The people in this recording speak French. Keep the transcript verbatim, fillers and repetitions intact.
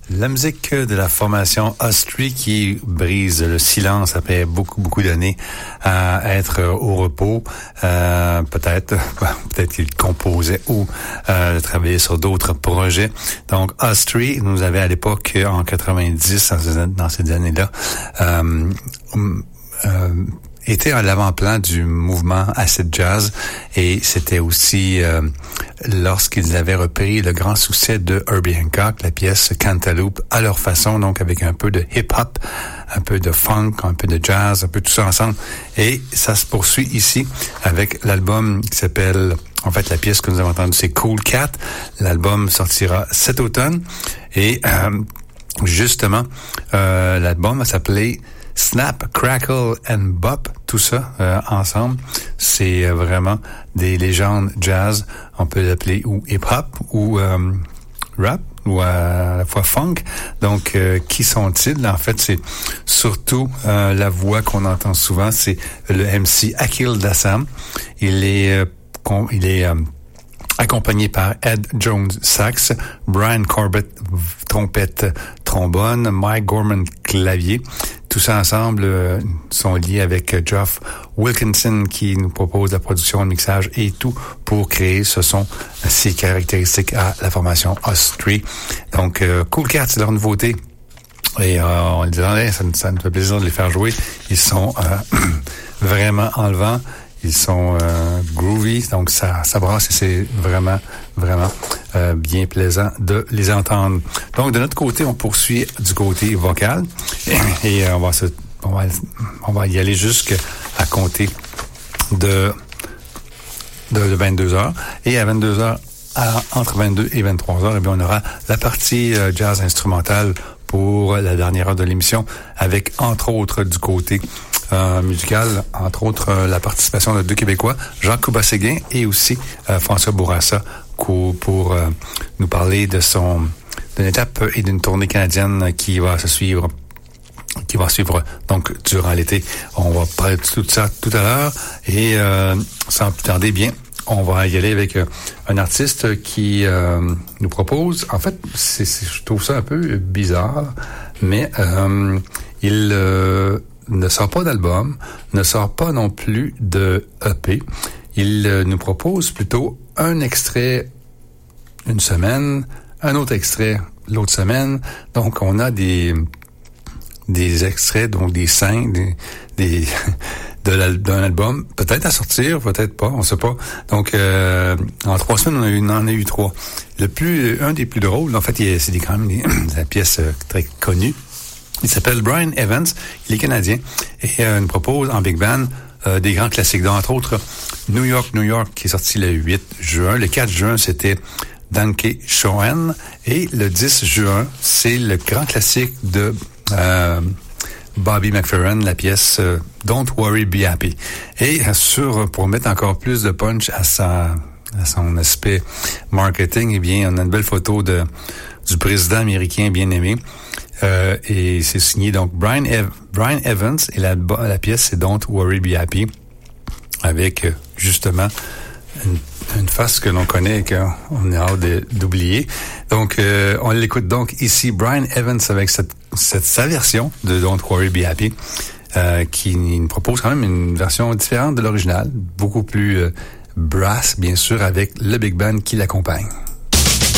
La musique de la formation Ustream qui brise le silence après beaucoup, beaucoup d'années à être au repos. Euh, peut-être, peut-être qu'il composait ou euh, travaillait sur d'autres projets. Donc, Ustream nous avait à l'époque, en quatre-vingt-dix, dans ces, dans ces années-là, euh, euh, était à l'avant-plan du mouvement acid jazz et c'était aussi euh, lorsqu'ils avaient repris le grand succès de Herbie Hancock, la pièce Cantaloupe à leur façon, donc avec un peu de hip-hop, un peu de funk, un peu de jazz, un peu tout ça ensemble. Et ça se poursuit ici avec l'album qui s'appelle, en fait la pièce que nous avons entendue c'est Cool Cat. L'album sortira cet automne et euh, justement euh, l'album va s'appeler Snap, Crackle and Bop, tout ça euh, ensemble, c'est euh, vraiment des légendes jazz. On peut l'appeler ou hip-hop ou euh, rap ou à la fois funk. Donc, euh, qui sont-ils? En fait, c'est surtout euh, la voix qu'on entend souvent, c'est le M C Akil Dassam. Il est, euh, con, il est euh, accompagné par Ed Jones sax, Brian Corbett trompette, trombone, Mike Gorman clavier. Tout ça ensemble euh, sont liés avec Geoff Wilkinson qui nous propose la production, le mixage et tout pour créer ce son si caractéristique à la formation Ustream. Donc, euh, Cool Cat, c'est leur nouveauté. Et euh, on les disait, ça, ça nous fait plaisir de les faire jouer. Ils sont euh, vraiment enlevants. Ils sont euh, groovy, donc ça, ça brasse et c'est vraiment, vraiment euh, bien plaisant de les entendre. Donc, de notre côté, on poursuit du côté vocal et, et on va se, on va, on va y aller jusqu'à compter de, de, de vingt-deux heures. Et à vingt-deux heures, à, entre vingt-deux et vingt-trois heures, eh bien, on aura la partie euh, jazz instrumentale pour la dernière heure de l'émission avec, entre autres, du côté Euh, musical, entre autres euh, la participation de deux Québécois, Jacques Couba-Séguin et aussi euh, François Bourassa pour, pour euh, nous parler de son d'une étape et d'une tournée canadienne qui va se suivre qui va suivre donc durant l'été. On va parler de tout ça tout à l'heure et euh, sans plus tarder, bien, on va y aller avec euh, un artiste qui euh, nous propose, en fait, c'est, c'est, je trouve ça un peu bizarre, mais euh, il euh, ne sort pas d'album, ne sort pas non plus de E P. Il euh, nous propose plutôt un extrait une semaine, un autre extrait l'autre semaine. Donc, on a des des extraits, donc des cinq, des, des de l'al- d'un album, peut-être à sortir, peut-être pas, on sait pas. Donc, euh, en trois semaines, on, a eu, on en a eu trois. Le plus, un des plus drôles, en fait, il, c'est des, quand même des, des pièces très connues. Il s'appelle Brian Evans, il est canadien et euh, nous propose en big band euh, des grands classiques, dont entre autres New York, New York, qui est sorti le huit juin. Le quatre juin, c'était Danke Schoen et le dix juin, c'est le grand classique de euh, Bobby McFerrin, la pièce euh, Don't Worry, Be Happy. Et sur, pour mettre encore plus de punch à sa à son aspect marketing, eh bien, on a une belle photo de du président américain bien aimé. Euh, et c'est signé donc Brian, Ev- Brian Evans et la, la pièce c'est Don't Worry Be Happy avec euh, justement une, une face que l'on connaît et qu'on a hâte de, d'oublier. Donc euh, on l'écoute donc ici Brian Evans avec cette, cette sa version de Don't Worry Be Happy euh, qui nous propose quand même une version différente de l'original, beaucoup plus euh, brass bien sûr avec le big band qui l'accompagne.